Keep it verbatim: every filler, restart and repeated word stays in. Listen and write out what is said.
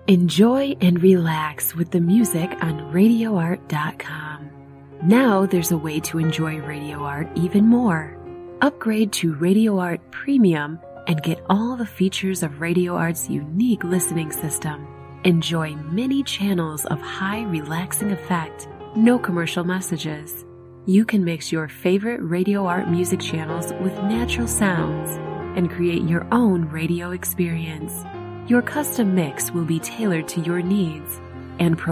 Enjoy and relax with the music on radio art dot com. Now there's a way to enjoy Radio Art even more. Upgrade to Radio Art Premium and get all the features of Radio Art's unique listening system. Enjoy many channels of high relaxing effect, no commercial messages. You can mix your favorite Radio Art music channels with natural sounds and create your own radio experience. Your custom mix will be tailored to your needs and